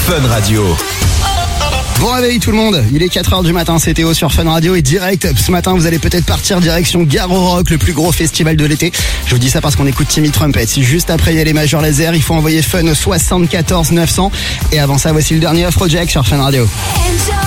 Fun Radio. Bon réveil tout le monde, il est 4h du matin, c'est Théo sur Fun Radio et direct, ce matin vous allez peut-être partir direction Garo Rock, le plus gros festival de l'été. Je vous dis ça parce qu'on écoute Timmy Trumpet. Juste après il y a les Major Lazer, il faut envoyer Fun au 74 900. Et avant ça, voici le dernier Afrojack sur Fun Radio.